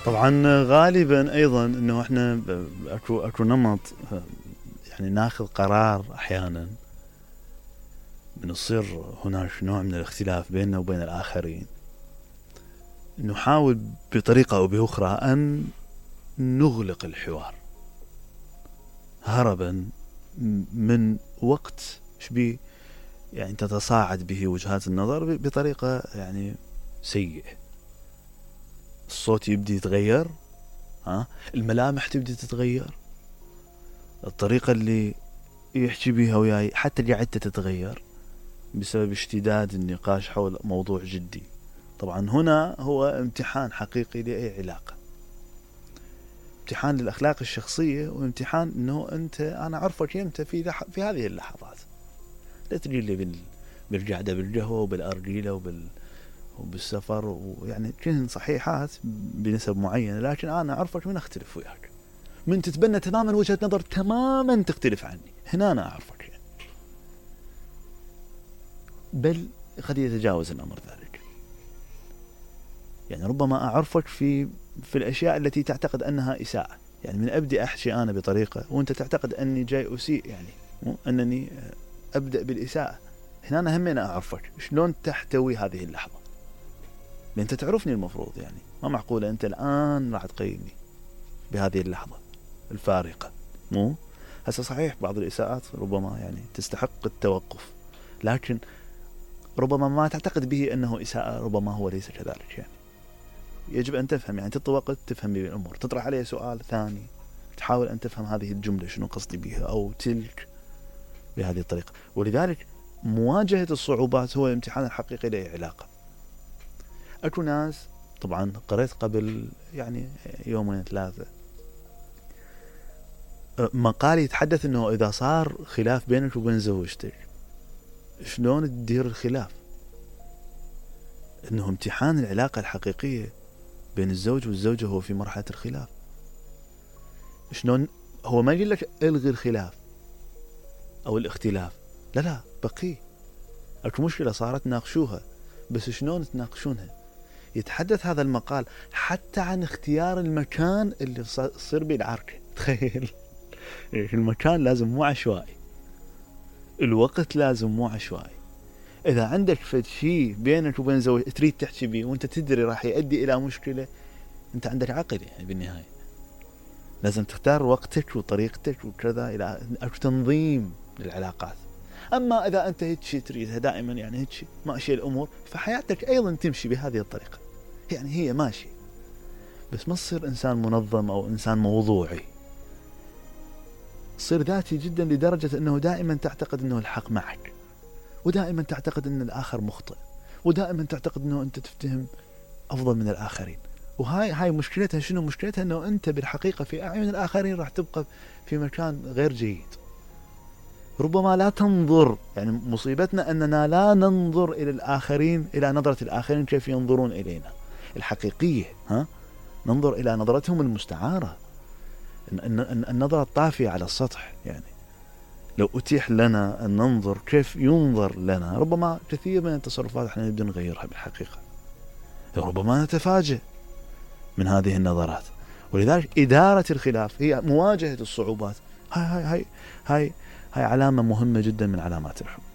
طبعا غالبا ايضا انه احنا اكو نمط، يعني ناخذ قرار احيانا من يصير هناك نوع من الاختلاف بيننا وبين الاخرين، نحاول بطريقة او باخرى ان نغلق الحوار هربا من وقت شبيه يعني تتصاعد به وجهات النظر بطريقة يعني سيئة. الصوت يبدي يتغير، الملامح تبدي تتغير، الطريقة اللي يحكي بيها وياي حتى قعدته تتغير بسبب اشتداد النقاش حول موضوع جدي. طبعا هنا هو امتحان حقيقي لأي علاقة، امتحان للأخلاق الشخصية، وامتحان انه انا اعرفك يمتى في هذه اللحظات. لا تجي لي بالقعدة بالقهوة وبالأرجيلة وبالسفر، ويعني كلهن صحيحات بنسب معينة، لكن أنا أعرفك من أختلف وياك، من تتبنى تماما وجهة نظر تماما تختلف عني، هنا أنا أعرفك يعني. بل قد يتجاوز الأمر ذلك، يعني ربما أعرفك في الأشياء التي تعتقد أنها إساءة، يعني من أبدي أحكي أنا بطريقة وأنت تعتقد أني جاي أسيء، يعني أنني أبدأ بالإساءة. هنا أنا همين أعرفك شلون تحتوي هذه اللحظة، لأن أنت تعرفني المفروض، يعني ما معقولة أنت الآن راح تقيمني بهذه اللحظة الفارقة. مو هسه صحيح بعض الإساءات ربما يعني تستحق التوقف، لكن ربما ما تعتقد به أنه إساءة ربما هو ليس كذلك. يعني يجب أن تفهم، يعني تطلع وقت تفهم به الأمور، تطرح عليه سؤال ثاني تحاول أن تفهم هذه الجملة شنو قصدي بها أو تلك بهذه الطريقة. ولذلك مواجهة الصعوبات هو الامتحان الحقيقي لأي علاقة. أكو ناس طبعا قرأت قبل يعني يومين ثلاثة مقال يتحدث انه اذا صار خلاف بينك وبين زوجتك شلون تدير الخلاف، انه امتحان العلاقة الحقيقية بين الزوج والزوجة هو في مرحلة الخلاف. شلون هو ما يقول لك الغي الخلاف او الاختلاف، لا بقي اكو مشكلة صارت ناقشوها، بس شلون تناقشونها. يتحدث هذا المقال حتى عن اختيار المكان اللي تصير به العركة. تخيل المكان لازم مو عشوائي، الوقت لازم مو عشوائي. إذا عندك فد شيء بينك وبين زوجك تريد تحكي بيه وانت تدري راح يؤدي إلى مشكلة، انت عندك عقل يعني بالنهاية لازم تختار وقتك وطريقتك وكذا، إلى أكو تنظيم للعلاقات. أما إذا أنت هيك تريدها دائما يعني هيك ماشي الأمور، فحياتك أيضا تمشي بهذه الطريقة، يعني هي ماشي، بس ما تصير إنسان منظم أو إنسان موضوعي، تصير ذاتي جدا لدرجة أنه دائما تعتقد أنه الحق معك، ودائما تعتقد أن الآخر مخطئ، ودائما تعتقد أنه أنت تفتهم أفضل من الآخرين. وهاي مشكلتها شنو؟ مشكلتها أنه أنت بالحقيقة في أعين الآخرين راح تبقى في مكان غير جيد، ربما لا تنظر، يعني مصيبتنا أننا لا ننظر إلى الآخرين إلى نظرة الآخرين كيف ينظرون إلينا الحقيقية، ننظر إلى نظرتهم المستعارة، النظرة الطافية على السطح. يعني لو أتيح لنا أن ننظر كيف ينظر لنا، ربما كثير من التصرفات احنا نبدأ نغيرها بالحقيقة، ربما نتفاجئ من هذه النظرات. ولذلك إدارة الخلاف هي مواجهة الصعوبات، هاي علامة مهمة جدا من علامات الحب.